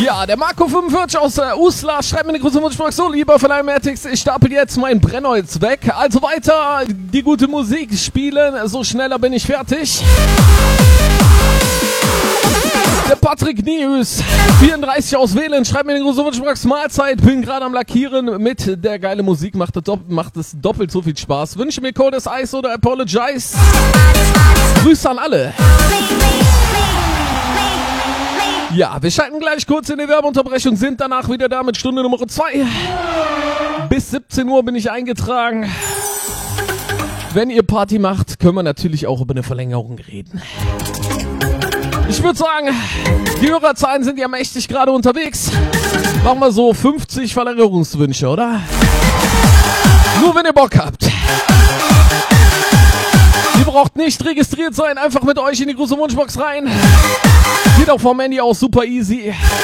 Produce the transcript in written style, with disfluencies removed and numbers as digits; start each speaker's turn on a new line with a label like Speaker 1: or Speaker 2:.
Speaker 1: Ja, der Marco 45 aus Uslar schreibt mir eine große Wunschbox. So, lieber von Imatics, ich stapel jetzt mein Brennholz weg. Also weiter die gute Musik spielen, so schneller bin ich fertig. Der Patrick Nius, 34 aus Wählen, schreibt mir eine große Wunschbox. Mahlzeit, bin gerade am Lackieren mit der geile Musik, macht es doppelt so viel Spaß. Wünsche mir Cold as Ice oder Apologize. Grüße an alle. Ja, wir schalten gleich kurz in die Werbeunterbrechung, sind danach wieder da mit Stunde Nummer 2. Bis 17 Uhr bin ich eingetragen. Wenn ihr Party macht, können wir natürlich auch über eine Verlängerung reden. Ich würde sagen, die Hörerzahlen sind ja mächtig gerade unterwegs. Machen wir so 50 Verlängerungswünsche, oder? Nur wenn ihr Bock habt. Ihr braucht nicht registriert sein, einfach mit euch in die große Wunschbox rein. Geht auch vom Handy aus super easy.